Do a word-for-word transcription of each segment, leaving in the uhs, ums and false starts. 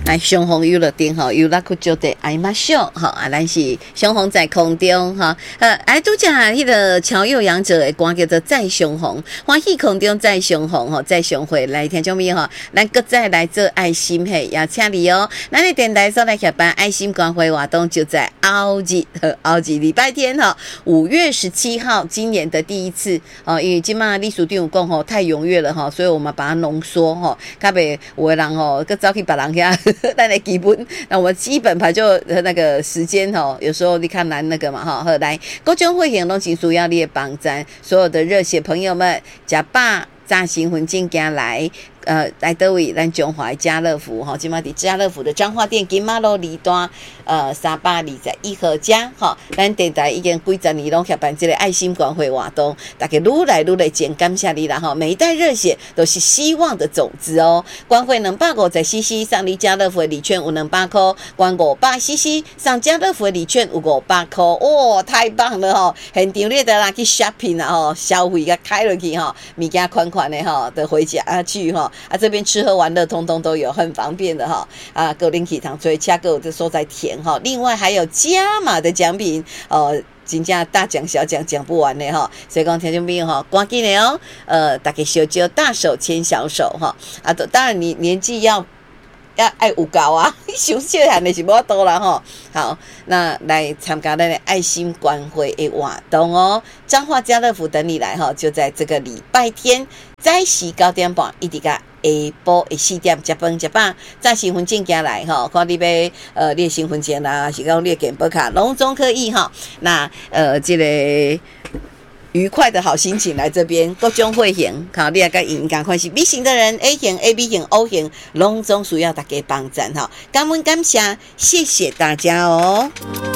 来雄鸿娱乐店吼，有拉库就得爱马秀吼啊，咱是雄鸿在空中哈，呃，哎，拄则迄个乔佑杨者的歌叫做《再雄鸿》，欢喜空中再雄鸿吼，再雄会来听众朋友吼，咱搁再来做爱心嘿，也请你哦。咱的电台所来协办爱心关怀活动就在后日后日礼拜天哈，五月十七号，今年的第一次哦，因为今嘛历史队有讲吼太踊跃了哈，所以我们把它浓缩哈，较袂有的人吼，搁走去别人遐。咱的基本，那我们基本盘就那个时间吼，有时候你看难那个嘛哈，好来，各种会员拢是需要你的帮赞，所有的热血朋友们，食饱早晨魂进家来。呃，来倒位咱中华家乐福哈，今嘛伫家乐福的彰化店金马路二段呃三百二十一号家哈，咱电台已经几十年拢协办这个爱心关怀活动，大家愈来愈来真感谢你啦哈！每一袋热血都是希望的种子哦。关怀两百五十 C C 上你家乐福的礼券有两百块，关五百 C C 上家乐福的礼券有五百块，哇，太棒了哈！现场你得来去 shopping 啊吼，消费甲开落去哈，物件款款的哈，的回家去哈。啊，这边吃喝玩乐通通都有，很方便的哈。啊，各领起堂，所以恰各就说在填哈。另外还有加码的奖品，呃，真正大奖小奖讲不完的哈。所以讲听众朋友哈，赶紧的哦，呃，大家小就大手牵小手哈。啊，当然你年纪要要爱有够啊，小小汉的是无多啦哈。好，那来参加咱的爱心关怀的活动哦。彰化家乐福等你来哈，就在这个礼拜天。早时九点半，一直到下晡的四点吃饭吃饱，早新婚证行来哈，看你要呃你的新婚证啦，是讲你的健保卡，拢总可以哈。那呃这个愉快的好心情来这边，各种会型，好，你也甲因赶快是 B 型的人 ，A 型、A B 型、O 型，拢总需要大家帮赞哈。感恩感谢，谢谢大家哦。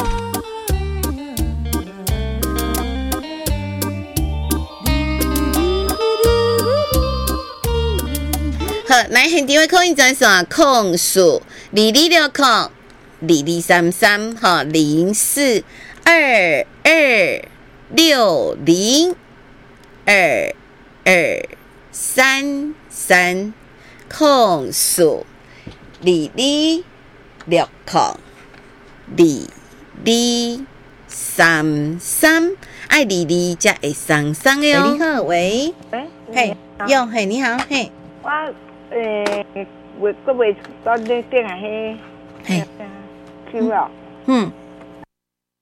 好，来现场的扣印专线控数二二六控二二三三哈零四二二六零二二三三控数二二六控二二三三爱二二才会三三的哦。你好，喂，嘿，哟，嘿，你好，嘿， 我。诶，月个月到你顶下迄， 嘿， 手啊， 嗯，